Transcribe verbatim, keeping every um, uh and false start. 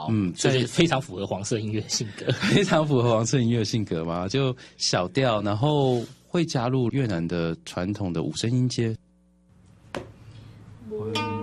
哦，嗯，就是非常符合黄色音乐性格， 非常符合黄色音乐性格嘛，就小调，然后会加入越南的传统的五声音阶。